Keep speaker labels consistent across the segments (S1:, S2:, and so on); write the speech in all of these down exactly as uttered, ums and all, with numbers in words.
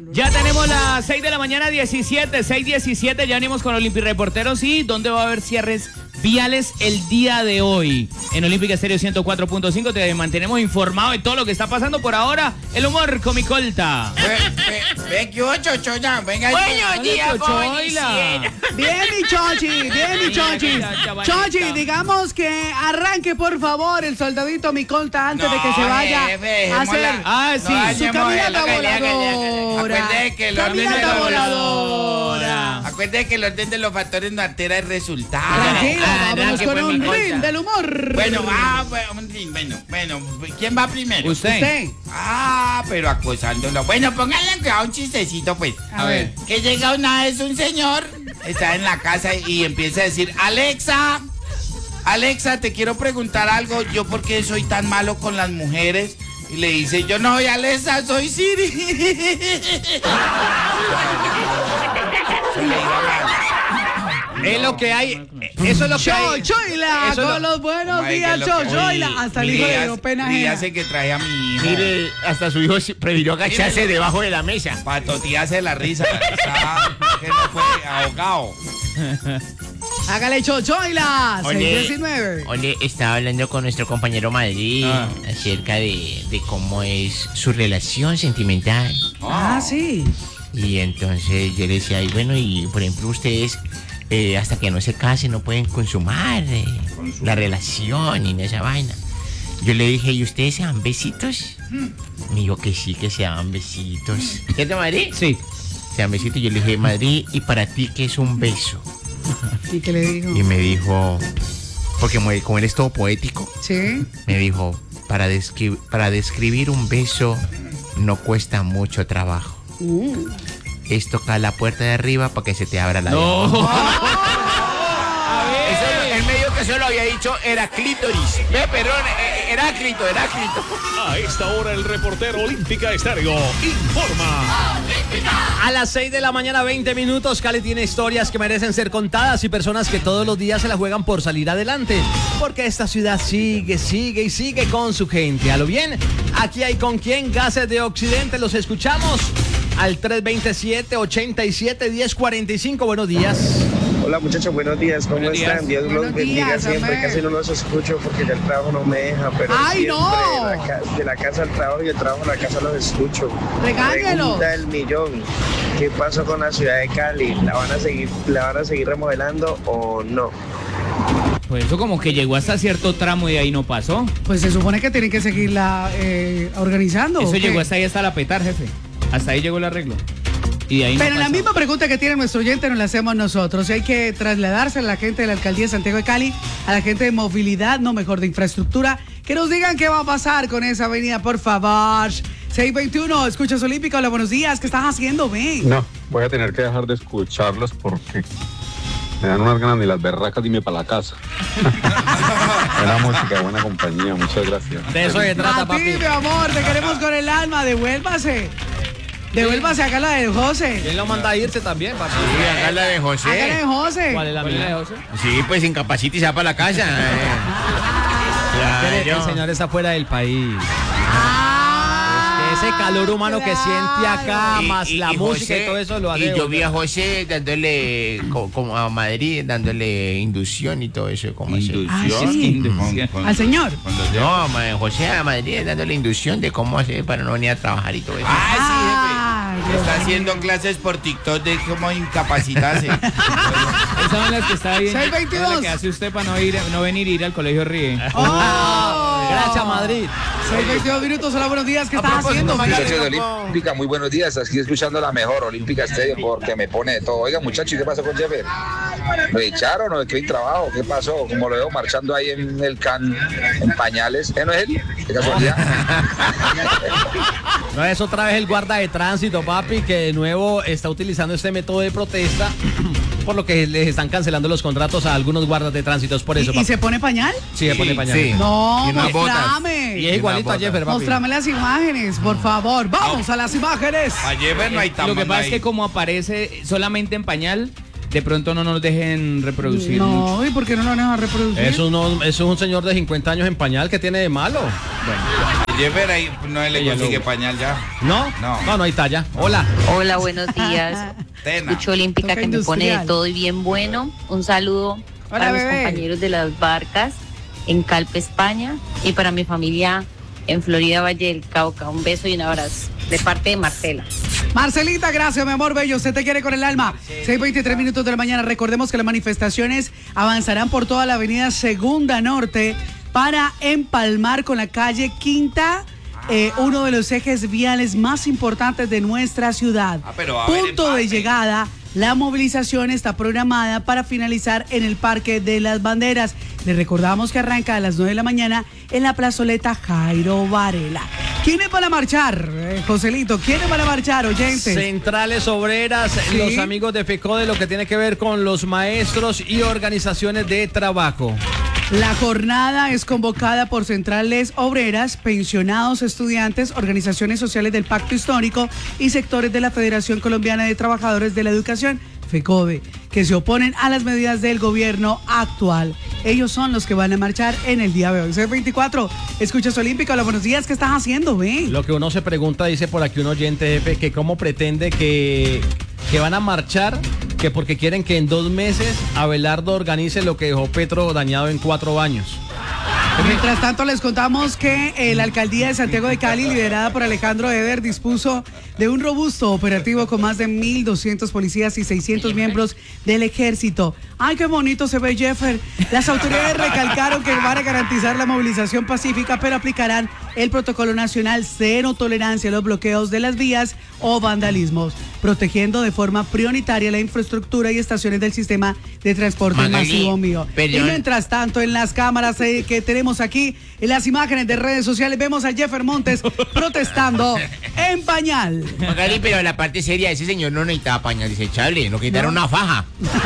S1: Ya tenemos las seis de la mañana, diecisiete, seis diecisiete, ya venimos con Olympic Reporteros y ¿dónde va a haber cierres viales el día de hoy? En Olímpica Estéreo ciento cuatro punto cinco te mantenemos informado de todo lo que está pasando por ahora. El humor con mi colta.
S2: Ven, que ocho, chocha, venga.
S3: Buenos días,
S1: Chochoila.
S4: Bien, mi Chochi, bien, mi Chochi. Chochi, digamos que arranque, por favor, el soldadito Micolta antes
S2: No,
S4: de que se vaya
S2: jefe,
S4: a hacer
S1: Ah, sí.
S2: No,
S4: su
S2: dañemos
S4: caminata
S2: lo que le haga,
S4: voladora.
S2: acuérdate que el orden de
S4: Caminata
S2: los-
S4: voladora.
S2: Acuérdate que el orden de los factores no altera el resultado.
S4: Tranquilo,
S2: Ah,
S4: vámonos
S2: arranque,
S4: con
S2: pues,
S4: un
S2: mi
S4: ring
S2: colta.
S4: del humor.
S2: Bueno, ah, bueno, un ring, bueno, bueno, ¿quién va primero?
S1: Usted.
S4: Usted.
S2: Ah, pero acosándolo. Bueno, pónganle cuidado un chistecito, pues.
S4: A ver.
S2: Que llega una vez un señor, está en la casa y empieza a decir, Alexa, Alexa, te quiero preguntar algo, yo por qué soy tan malo con las mujeres. Y le dice, yo no soy Alexa, soy Siri.
S5: Es lo que hay. Eso es lo que hay.
S4: Chochoila,
S5: Eso
S4: con
S5: no-
S4: los buenos
S2: Ay,
S4: días,
S2: que lo que-
S4: Chochoila.
S2: Uy,
S4: Hasta el hijo
S2: mire,
S4: le
S2: ya-
S4: dio pena
S2: mire, ya
S4: ajena.
S2: sé que traje a mi hijo.
S5: Mire, hasta su hijo sí prefirió agacharse
S2: Mírelo.
S5: debajo de la mesa.
S2: Patotearse la risa. Está, que no fue ahogado.
S4: Hágale Chochoila,
S3: Oye,
S4: seis diecinueve.
S3: Oye, estaba hablando con nuestro compañero Madrid
S1: Ah.
S3: acerca de, de cómo es su relación sentimental.
S4: Ah, sí.
S3: Y entonces yo le decía, ay, bueno, y por ejemplo ustedes eh, hasta que no se casen no pueden consumar eh, la relación y esa vaina. Yo le dije, ¿y ustedes se dan besitos? Me dijo que sí, que se dan besitos. ¿Cierto, Madrid?
S1: Sí.
S3: Se dan besitos. Yo le dije, Madrid, ¿y para ti qué es un beso?
S4: ¿Y qué le dijo?
S3: Y me dijo, porque como él- como él es todo poético,
S4: Sí.
S3: me dijo, para, descri- para describir un beso no cuesta mucho trabajo.
S4: Mm.
S3: Es tocar la puerta de arriba para que se te abra la de
S1: No.
S3: abajo. Eso, él me dijo que eso lo había dicho era clítoris. Ve, perdón, eh, Heráclito, Heráclito.
S6: A esta hora el reportero Olímpica Estéreo informa.
S5: A las seis de la mañana, veinte minutos, Cali tiene historias que merecen ser contadas y personas que todos los días se la juegan por salir adelante. Porque esta ciudad sigue, sigue y sigue con su gente. A lo bien, aquí hay con quién, Gases de Occidente, los escuchamos al tres veintisiete, ochenta y siete, diez cuarenta y cinco. Buenos días.
S7: Hola muchachos, buenos días, ¿cómo
S1: Buenos
S7: están?
S1: días.
S7: Dios los
S4: Buenos
S7: bendiga
S4: días,
S7: siempre,
S4: amén.
S7: casi no los escucho porque ya el trabajo no me deja, pero
S4: ¡Ay,
S7: siempre
S4: no!
S7: de, la, ca- de la casa al trabajo y el trabajo a la casa los escucho.
S4: Regáñelos.
S7: Pregunta del millón, ¿qué pasó con la ciudad de Cali? ¿La van a seguir, la van a seguir remodelando o no?
S1: Pues eso como que llegó hasta cierto tramo y de ahí no pasó.
S4: Pues se supone que tienen que seguirla eh, organizando.
S1: Eso
S4: ¿o qué?
S1: llegó hasta ahí, hasta la petar, jefe. Hasta ahí llegó el arreglo. Y de ahí no
S4: Pero la
S1: pasó.
S4: misma pregunta que tiene nuestro oyente nos la hacemos nosotros. Y hay que trasladarse a la gente de la alcaldía de Santiago de Cali, a la gente de movilidad, no mejor de infraestructura, que nos digan qué va a pasar con esa avenida, por favor. seis veintiuno, escuchas Olímpica, hola, buenos días, ¿qué estás haciendo, ven?
S8: No, voy a tener que dejar de escucharlos porque me dan unas ganas ni las berracas, dime para la casa. Buena música, buena compañía, muchas gracias.
S5: De eso se trata,
S4: A ti,
S5: papi.
S4: mi amor, te queremos con el alma, devuélvase. Devuélvase acá la de José.
S5: ¿Quién lo manda a irse también, papi?
S3: Sí, acá la de
S4: Acá la de
S3: José.
S4: José.
S5: ¿Cuál es la mía?
S3: Sí, pues incapacita y se va para la casa. eh.
S5: El
S3: Claro.
S5: señor está fuera del país.
S4: Ah,
S5: Ese calor humano que siente acá,
S3: Y-
S5: más
S3: y-
S5: la
S3: y
S5: música
S3: José-
S5: y todo eso lo hace.
S3: Y yo vi a José dándole co- como a Madrid, dándole inducción y todo eso. ¿Cómo hacer?
S4: Ah, sí.
S1: Inducción.
S4: Al señor.
S3: No, ma- José a Madrid dándole inducción de cómo hacer para no venir a trabajar y todo eso.
S2: Ah, sí,
S4: Ah,
S2: jefe. Está haciendo clases por TikTok de cómo incapacitarse.
S1: Esas son las que está bien.
S4: seis veintidós.
S1: Es la que hace usted para no ir, no venir a ir al colegio Ríe.
S4: Oh.
S5: Gracias, Madrid.
S4: seis veintidós minutos, hola, buenos días, ¿qué estás haciendo,
S8: Muchachos
S4: Magali?
S8: de Olímpica, muy buenos días, aquí escuchando la mejor Olímpica Estéreo porque me pone de todo. Oiga muchachos, ¿qué pasó con Jeffer? ¿Lo echaron o de qué hay trabajo? ¿Qué pasó? Como lo veo marchando ahí en el can, en pañales. ¿Eh, no es él? ¿Qué casualidad?
S5: No es otra vez el guarda de tránsito, papi, que de nuevo está utilizando este método de protesta, por lo que les están cancelando los contratos a algunos guardas de tránsito. Es por eso,
S4: ¿Y, y
S5: papi.
S4: se pone pañal?
S5: Sí, se pone pañal.
S3: sí.
S4: No,
S3: Y unas botas.
S4: mostrame.
S5: Y es igualito a Jeffer, papi.
S4: Mostrame las imágenes, por favor. Vamos a las imágenes.
S2: A Jeffer no hay tan
S1: Lo que
S2: mal
S1: pasa es
S2: ahí.
S1: que como aparece solamente en pañal, de pronto no nos dejen reproducir
S4: No,
S1: mucho.
S4: ¿y por qué no lo van a reproducir?
S5: Eso, no, eso es un señor de cincuenta años en pañal, que tiene de malo?
S2: Jeffer ahí no le
S1: Ella
S2: consigue
S1: lo-
S2: pañal ya.
S5: ¿No?
S2: No.
S5: No, no hay talla. Hola.
S9: Hola, buenos días.
S2: Tena.
S9: Escucho Olímpica
S4: Toca
S9: que me pone
S4: industrial.
S9: de todo y bien bueno. Un saludo para mis
S4: bebé.
S9: compañeros de las barcas en Calpe, España, y para mi familia en Florida, Valle del Cauca. Un beso y un abrazo de parte de Marcela.
S4: Marcelita, gracias, mi amor bello. Usted te quiere con el alma. seis veintitrés minutos de la mañana. Recordemos que las manifestaciones avanzarán por toda la avenida Segunda Norte para empalmar con la calle Quinta, eh, uno de los ejes viales más importantes de nuestra ciudad.
S2: Ah, pero va a haber
S4: Punto de
S2: empalme.
S4: llegada. La movilización está programada para finalizar en el Parque de las Banderas. Les recordamos que arranca a las nueve de la mañana en la plazoleta Jairo Varela. ¿Quiénes van a marchar, eh, Joselito? ¿Quiénes van a marchar, oyentes?
S5: Centrales obreras,
S4: Sí.
S5: los amigos de FECODE, lo que tiene que ver con los maestros y organizaciones de trabajo.
S4: La jornada es convocada por centrales obreras, pensionados, estudiantes, organizaciones sociales del Pacto Histórico y sectores de la Federación Colombiana de Trabajadores de la Educación, FECODE, que se oponen a las medidas del gobierno actual. Ellos son los que van a marchar en el día de hoy. seis veinticuatro, escuchas Olímpica. Hola, buenos días. ¿Qué estás haciendo, ven?
S5: Lo que uno se pregunta, dice por aquí un oyente, jefe, que cómo pretende que, que van a marchar, que porque quieren que en dos meses Abelardo organice lo que dejó Petro dañado en cuatro años.
S4: Mientras tanto, les contamos que eh, la alcaldía de Santiago de Cali, liderada por Alejandro Eder, dispuso de un robusto operativo con más de mil doscientos policías y seiscientos miembros del ejército. ¡Ay, qué bonito se ve, Jeffer! Las autoridades recalcaron que van a garantizar la movilización pacífica, pero aplicarán el protocolo nacional cero tolerancia a los bloqueos de las vías o vandalismos, protegiendo de forma prioritaria la infraestructura y estaciones del sistema de transporte
S3: Magali,
S4: masivo mío. Y
S3: perdón.
S4: mientras tanto, en las cámaras eh, que tenemos aquí, en las imágenes de redes sociales, vemos a Jeffer Montes protestando en pañal.
S3: Magali, pero la parte seria, ese señor no necesitaba pañal desechable, no quitaron una faja.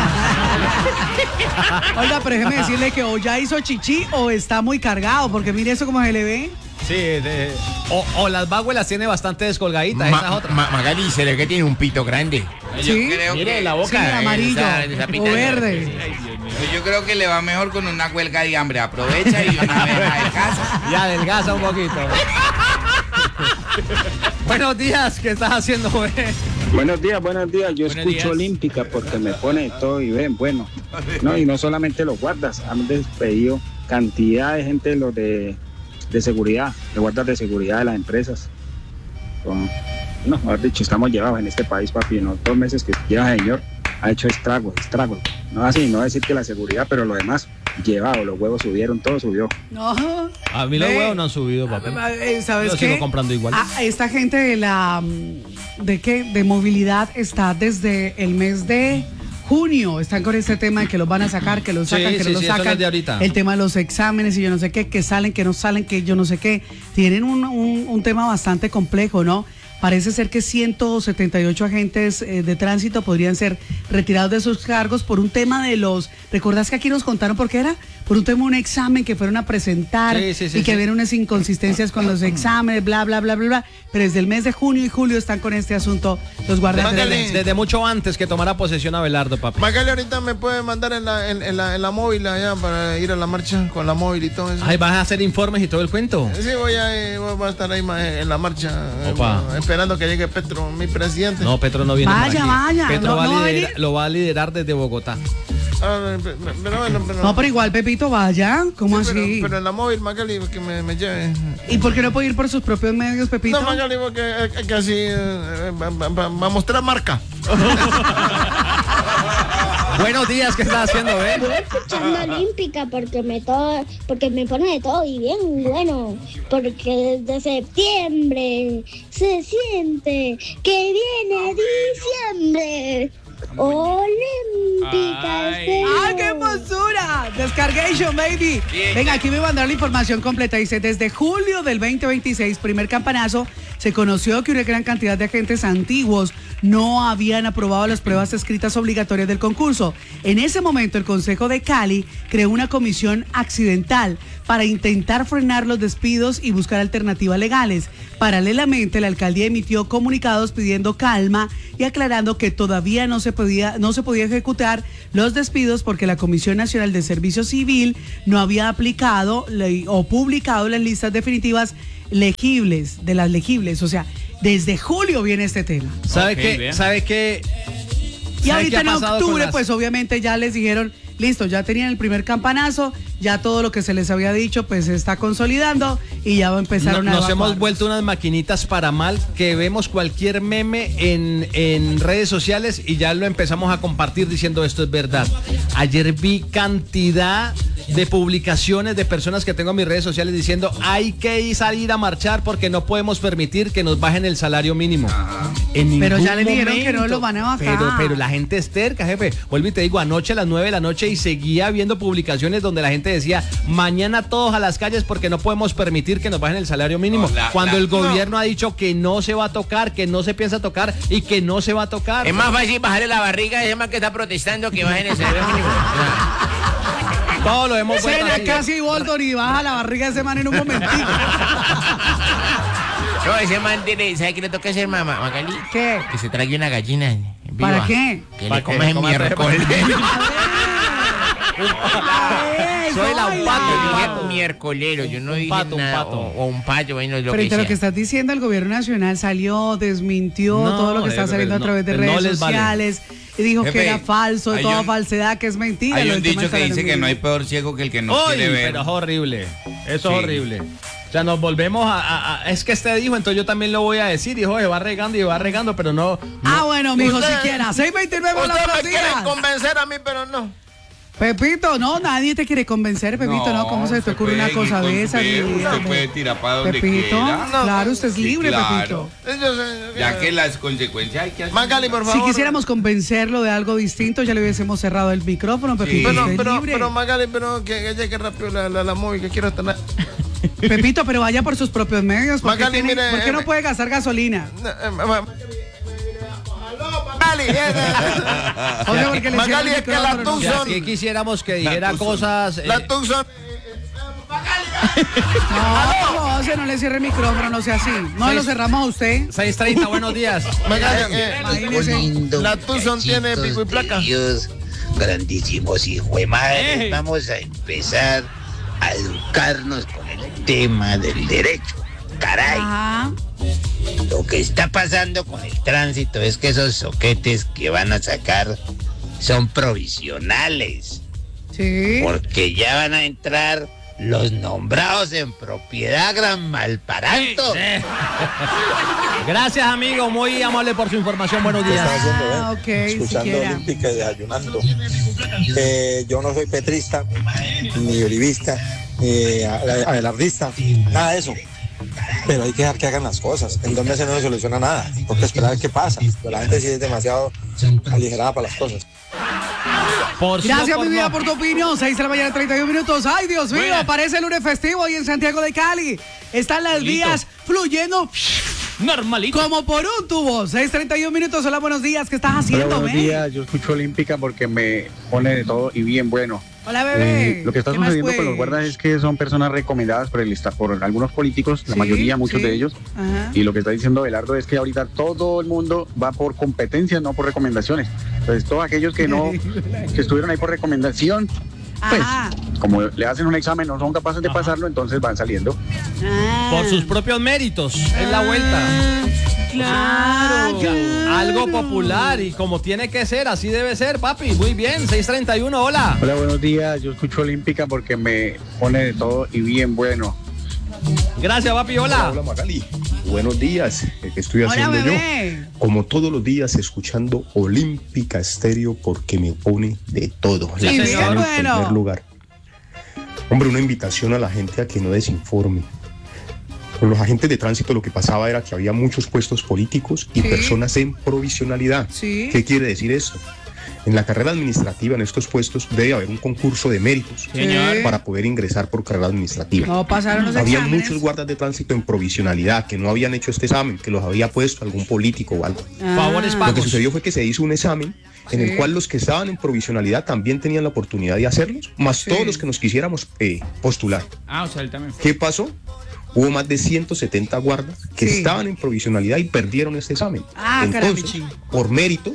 S4: Oiga, pero déjeme decirle que o ya hizo chichi o está muy cargado, porque mire eso como se le ve.
S5: Sí, de- o, o las vaguelas tiene bastante descolgaditas,
S3: Ma-
S5: esa es otra.
S3: Ma- Magali, se le ve que tiene un pito grande.
S2: Yo
S4: Sí.
S2: creo
S3: Mire
S2: que
S3: la boca.
S4: Sí, amarillo
S3: esa- esa
S4: o
S3: pita-
S4: verde.
S2: yo creo que le va mejor con una huelga de hambre. Aprovecha y una vez de casa.
S5: Ya adelgaza un poquito. Buenos días, ¿qué estás haciendo, güey?
S10: Buenos días, buenos días. Yo
S1: Buenos
S10: escucho
S1: días.
S10: Olímpica porque me pone todo y ven, bueno. No, y no solamente los guardas, han despedido cantidad de gente, los de, de seguridad, de guardas de seguridad de las empresas. Con- no, mejor dicho, estamos llevados en este país, papi. En los dos meses que lleva el señor, ha hecho estragos, estragos. No así, no decir que la seguridad, pero lo demás, llevado, los huevos subieron, todo subió.
S4: No.
S5: A mí los
S4: Ve.
S5: huevos no han subido, papi.
S4: Eh, ¿Sabes
S5: Yo
S4: qué?
S5: sigo comprando igual.
S4: Ah, esta gente de la mm, de qué de movilidad está desde el mes de junio. Están con este tema de que los van a sacar, que los
S5: Sí,
S4: sacan, que
S5: sí,
S4: no los
S5: sí, eso no
S4: sacan.
S5: es de ahorita.
S4: El tema de los exámenes y yo no sé qué, que salen, que no salen, que yo no sé qué. Tienen un, un, un tema bastante complejo, ¿no? Parece ser que ciento setenta y ocho agentes eh, de tránsito podrían ser retirados de sus cargos por un tema de los... ¿Recordás que aquí nos contaron por qué era? Por un tema de un examen que fueron a presentar
S5: Sí, sí, sí,
S4: y que
S5: sí.
S4: había unas inconsistencias con los exámenes, bla, bla, bla, bla, bla. Pero desde el mes de junio y julio están con este asunto los guardias de la
S5: Desde,
S4: ley.
S5: desde mucho antes que tomara posesión Abelardo, papi.
S11: Magali, ahorita me puede mandar en la, en, en la, en la móvil allá para ir a la marcha con la móvil y todo eso.
S5: Ay, vas a hacer informes y todo el cuento.
S11: Sí, voy a, eh, voy a estar ahí ma- en la marcha, eh,
S5: Opa.
S11: esperando que llegue Petro, mi presidente.
S5: No, Petro no viene. por
S4: Vaya,
S5: aquí.
S4: vaya,
S5: Petro
S4: no-
S5: va,
S4: no va
S5: a
S4: a
S5: liderar-
S4: venir.
S5: lo va a liderar desde Bogotá.
S11: Ah, pe- pe- pero bueno, pero,
S4: No, pero igual, Pepito, vaya. ¿Cómo
S11: sí, pero-
S4: así?
S11: Pero, en la móvil, Magali, que me, me lleve.
S4: ¿Y por qué no puede ir por sus propios medios, Pepito?
S11: No, Magali, porque eh, que así eh, va, va- va- va a mostrar marca.
S5: Buenos días, ¿qué estás haciendo,
S12: Estoy
S5: eh?
S12: escuchando Olímpica porque me todo, porque me pone de todo y bien bueno, porque desde septiembre se siente que viene diciembre. Olímpica.
S1: Ay.
S12: Estéreo.
S4: ¡Ay, qué hermosura! Descargation, baby.
S2: Bien.
S4: Venga, aquí me mandaron la información completa. Dice, desde julio del veinte veintiséis, primer campanazo, se conoció que una gran cantidad de agentes antiguos no habían aprobado las pruebas escritas obligatorias del concurso. En ese momento, el Consejo de Cali creó una comisión accidental para intentar frenar los despidos y buscar alternativas legales. Paralelamente, la alcaldía emitió comunicados pidiendo calma y aclarando que todavía no se podía, no se podía ejecutar realizar los despidos porque la Comisión Nacional de Servicio Civil no había aplicado le, o publicado las listas definitivas legibles, de las legibles. O sea, desde julio viene este tema.
S5: ¿Sabe
S1: Okay,
S5: qué?
S1: bien.
S5: ¿Sabe qué?
S4: Y
S5: ¿Sabe
S4: ahorita
S5: qué ha
S4: en
S5: pasado con
S4: octubre,
S5: las-
S4: pues obviamente ya les dijeron, listo, ya tenían el primer campanazo, ya todo lo que se les había dicho, pues se está consolidando y ya va a empezar
S5: No-
S4: una
S5: nos hemos vuelto unas maquinitas para mal que vemos cualquier meme en, en redes sociales y ya lo empezamos a compartir diciendo esto es verdad. Ayer vi cantidad de publicaciones de personas que tengo en mis redes sociales diciendo hay que salir a marchar porque no podemos permitir que nos bajen el salario mínimo. En
S4: Pero ya
S5: ningún
S4: le dijeron que no
S5: momento.
S4: lo van a bajar.
S5: Pero, pero la gente es terca, jefe. Vuelvo y te digo, anoche a las nueve de la noche y seguía viendo publicaciones donde la gente decía mañana todos a las calles porque no podemos permitir que nos bajen el salario mínimo.
S2: No, la-
S5: cuando
S2: la-
S5: el gobierno ha dicho que no se va a tocar, que no se piensa tocar y que no se va a tocar.
S3: Es más fácil bajarle la barriga a ese man que está protestando que bajen el salario mínimo.
S5: Todo lo hemos vuelto
S4: Cena
S5: así.
S4: casi Bolton y baja la barriga de ese man en un momentito.
S3: No, ese man tiene, ¿sabe qué le toca hacer, mamá, Magali?
S4: ¿Qué?
S3: Que se traiga una gallina viva.
S4: ¿Para qué?
S3: Que
S5: ¿Para
S3: le
S5: qué?
S3: comas en
S5: Coma
S3: miércoles.
S4: Ay,
S5: Soy la
S4: baila.
S5: un pato,
S3: Yo
S5: un
S3: dije
S5: pato.
S3: miércolero, yo no
S5: Un
S3: dije
S5: pato, un
S3: nada.
S5: pato.
S3: O, o un pato, bueno, lo
S4: Pero
S3: que
S4: entre lo
S3: sea.
S4: que estás diciendo, el gobierno nacional salió, desmintió
S5: No,
S4: todo lo que está
S5: jefe,
S4: saliendo
S5: no,
S4: a través de
S5: no
S4: redes
S5: les vale.
S4: sociales y dijo
S2: Jefe,
S4: que era falso,
S2: hay
S4: toda
S2: un-
S4: falsedad, que es mentira.
S2: Hay
S4: lo
S2: un
S4: del tema
S2: dicho
S4: del
S2: que dice
S4: salario
S2: que no hay
S4: mínimo.
S2: peor ciego que el que no
S5: Uy,
S2: quiere ver.
S5: pero es horrible. Eso
S2: Sí.
S5: es horrible. O sea, nos volvemos a, a- a- es que este dijo, entonces yo también lo voy a decir. Dijo, se va regando y va regando, pero no.
S4: Ah, bueno, mijo,
S11: Usted-
S4: siquiera. seis veintinueve, hola,
S11: Usted
S4: buenos
S11: me quiere
S4: días.
S11: convencer a mí, pero no.
S4: Pepito, no, nadie te quiere convencer, Pepito, ¿no? ¿Cómo se te
S2: usted
S4: ocurre una
S2: puede
S4: cosa
S2: ir con
S4: de
S2: su
S4: esas?
S2: dedo,
S4: mi vida,
S2: Usted puede tirar para donde
S4: Pepito,
S2: quiera.
S4: claro, usted es
S2: Sí,
S4: libre,
S2: claro.
S4: Pepito.
S11: Yo sé-
S2: Ya que las consecuencias hay que hacer.
S11: Magali, por
S4: Si
S11: favor.
S4: quisiéramos convencerlo de algo distinto, ya le hubiésemos cerrado el micrófono, Pepito.
S11: Pero,
S4: usted es
S11: pero,
S4: libre.
S11: pero Magali, pero que ella que rápido la, la, la móvil, que quiero estar.
S4: Pepito, pero vaya por sus propios medios. ¿Por qué,
S11: Magali,
S4: tiene-
S11: mire,
S4: ¿por qué no
S11: eh,
S4: puede gastar gasolina?
S11: Magali, eh,
S4: Oye, porque le
S11: Magali,
S4: cierra el
S11: es que la
S4: micrófono, ¿no?
S5: Ya,
S11: Tucson,
S5: que quisiéramos que dijera
S2: Tucson.
S5: cosas. eh,
S11: la Tucson.
S4: No, no, se no le cierre el micrófono, no sea así. No
S5: Seis-
S4: lo cerramos a usted.
S5: seis treinta, buenos días.
S11: Magali, eh,
S4: Imagínese.
S13: Lindo,
S11: la Tucson tiene
S13: muchachitos
S11: pico y placa.
S13: de Dios, grandísimos hijos de madre.
S1: Ey.
S13: Vamos a empezar a educarnos con el tema del derecho. Caray,
S4: Ajá.
S13: lo que está pasando con el tránsito es que esos soquetes que van a sacar son provisionales,
S4: Sí.
S13: porque ya van a entrar los nombrados en propiedad gran malparanto.
S5: Gracias, amigo. Muy amable por su información. Buenos días.
S4: Ah, ok,
S14: Escuchando
S4: siquiera.
S14: Olímpica y desayunando. Eh, yo no soy petrista, ni uribista, ni a- a- abelardista, nada de eso. Pero hay que dejar que hagan las cosas. En dos meses no se soluciona nada. Porque esperar qué pasa. Pero la gente sí es demasiado aligerada para las cosas.
S5: Por sí o
S4: Gracias,
S5: por
S4: mi vida,
S5: no.
S4: por tu opinión. seis de la mañana, treinta y un minutos. Ay, Dios mío,
S1: Buena.
S4: parece el lunes festivo ahí en Santiago de Cali. Están las
S1: Listo.
S4: vías fluyendo
S1: Normalito.
S4: como por un tubo. seis treinta y un minutos. Hola, buenos días. ¿Qué estás
S10: Hola,
S4: haciendo,
S10: buenos
S4: men?
S10: días. Yo escucho Olímpica porque me pone de todo y bien bueno.
S4: Hola, bebé.
S10: Eh, lo que está
S4: ¿Qué más,
S10: sucediendo con
S4: pues?
S10: los guardas es que son personas recomendadas por el esta- por algunos políticos, la
S4: Sí,
S10: mayoría, muchos
S4: sí.
S10: de ellos.
S4: Ajá.
S10: Y lo que está diciendo Belardo es que ahorita todo el mundo va por competencias, no por recomendaciones. Entonces, todos aquellos que no, que estuvieron ahí por recomendación, pues,
S4: Ajá.
S10: como le hacen un examen, no son capaces de pasarlo, entonces van saliendo.
S4: Ah.
S5: Por sus propios méritos. Es la vuelta.
S4: Claro.
S5: O sea, algo popular y como tiene que ser, así debe ser, papi. Muy bien, seis treinta y uno, hola.
S10: Hola, buenos días. Yo escucho Olímpica porque me pone de todo y bien bueno.
S5: Gracias, papi, hola.
S15: Hola, Magali. Buenos días. Eh, ¿Qué estoy
S4: Hola,
S15: haciendo yo?
S4: bebé.
S15: Como todos los días, escuchando Olímpica Estéreo porque me pone de todo.
S5: Sí,
S15: La
S5: bien,
S15: está en
S4: bueno.
S15: primer lugar. Hombre, una invitación a la gente a que no desinforme. Con los agentes de tránsito lo que pasaba era que había muchos puestos políticos y
S4: Sí.
S15: personas en provisionalidad.
S4: Sí.
S15: ¿Qué quiere decir esto? En la carrera administrativa, en estos puestos, debe haber un concurso de méritos
S4: Señor.
S15: para poder ingresar por carrera administrativa.
S4: No pasaron los
S15: Había
S4: exámenes.
S15: muchos guardas de tránsito en provisionalidad que no habían hecho este examen, que los había puesto algún político o algo.
S4: Ah.
S5: Favores
S15: Lo que
S5: pagos.
S15: sucedió fue que se hizo un examen en
S4: Sí.
S15: el cual los que estaban en provisionalidad también tenían la oportunidad de hacerlos, más
S4: Sí.
S15: todos los que nos quisiéramos eh, postular.
S1: Ah, o sea, él también.
S15: ¿Qué pasó? Hubo más de ciento setenta guardas que
S4: Sí.
S15: estaban en provisionalidad y perdieron este examen.
S4: Ah,
S15: Entonces,
S4: caramichi.
S15: por méritos,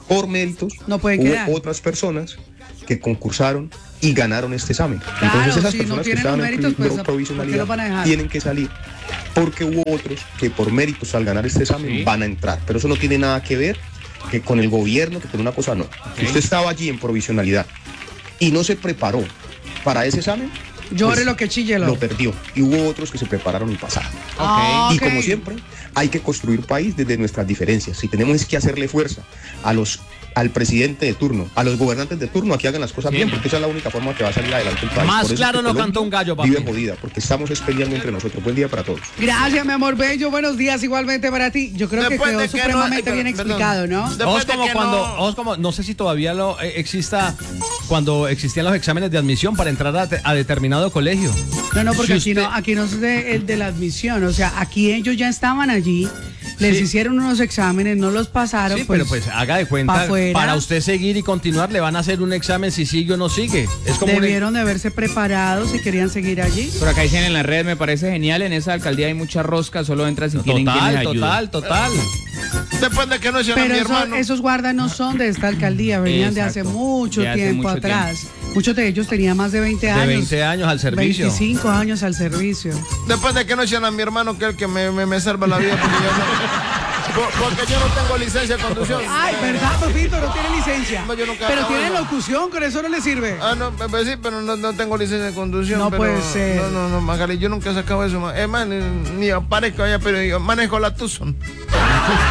S15: por méritos,
S4: no puede
S15: hubo
S4: quedar.
S15: otras personas que concursaron y ganaron este examen.
S4: Claro,
S15: Entonces esas
S4: si
S15: personas
S4: no
S15: que
S4: tienen
S15: estaban
S4: los méritos,
S15: en
S4: pues,
S15: pro- provisionalidad
S4: ¿por qué los van a dejar?
S15: tienen que salir. Porque hubo otros que por méritos al ganar este examen
S1: Sí.
S15: van a entrar. Pero eso no tiene nada que ver que con el gobierno, que con una cosa no. Si usted estaba allí en provisionalidad y no se preparó para ese examen,
S4: Llore
S15: pues,
S4: lo que chille
S15: lo perdió. Y hubo otros que se prepararon y pasaron.
S4: Ah,
S15: Y
S4: ok.
S15: como siempre, hay que construir país desde nuestras diferencias. Si tenemos es que hacerle fuerza a los al presidente de turno, a los gobernantes de turno, a que hagan las cosas bien, porque esa es la única forma que va a salir adelante el país.
S5: Más
S15: Por eso
S5: claro
S15: es que
S5: no
S15: Colombia
S5: canta un gallo, papi.
S15: vive jodida, porque estamos peleando entre nosotros. Buen día para todos.
S4: Gracias, mi amor bello. Buenos días igualmente para ti. Yo creo
S11: Después
S4: que quedó
S11: de que no-
S4: supremamente
S11: eh,
S4: bien
S11: perdón.
S4: explicado, ¿no?
S11: Después
S5: Ojos
S11: de
S5: como
S11: que
S5: cuando,
S11: no-
S5: ojos como, no sé si todavía lo eh, exista, cuando existían los exámenes de admisión para entrar a, te- a determinado colegio.
S4: No, no, porque
S5: Si
S4: aquí
S5: usted-
S4: no, aquí no es de, el de la admisión. O sea, aquí ellos ya estaban allí, les
S5: Sí.
S4: hicieron unos exámenes, no los pasaron.
S5: Sí,
S4: pues,
S5: pero pues haga de
S4: pa'
S5: cuenta,
S4: afuera.
S5: para usted seguir y continuar le van a hacer un examen si sigue o no sigue. Es como un-
S4: Debieron de haberse preparado si querían seguir allí.
S1: Por acá dicen en la red, me parece genial, en esa alcaldía hay mucha rosca, solo entras si tienen quienes
S5: Total,
S1: ayudan.
S5: total, total.
S11: Después de que no hicieron a
S4: Pero
S11: mi
S4: eso-
S11: hermano.
S4: esos guardas no son de esta alcaldía, venían de hace
S1: Exacto.
S4: mucho
S1: De hace
S4: tiempo
S1: mucho
S4: atrás. Muchos de ellos tenían más de veinte
S5: De
S4: años.
S5: veinte años al servicio.
S4: veinticinco años al servicio.
S11: Después de que no hicieron a mi hermano, que es el que me, me, me salva la vida. Porque yo no, por- porque yo no tengo licencia de conducción.
S4: Ay, ¿verdad, Pepito? No tiene licencia.
S11: No, yo nunca-
S4: Pero
S11: ah,
S4: tiene
S11: bueno.
S4: locución, con eso no le sirve.
S11: Ah, no, pues sí, pero no, no tengo licencia de conducción.
S4: No
S11: pero-
S4: puede ser.
S11: No, no, no, Magali, yo nunca he sacado eso. ma. Es más, ni, ni aparezco allá, pero yo manejo la Tucson.